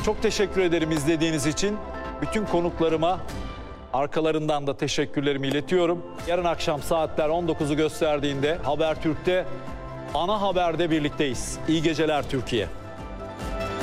Çok teşekkür ederim izlediğiniz için. Bütün konuklarıma arkalarından da teşekkürlerimi iletiyorum. Yarın akşam saatler 19'u gösterdiğinde Habertürk'te ana haberde birlikteyiz. İyi geceler Türkiye.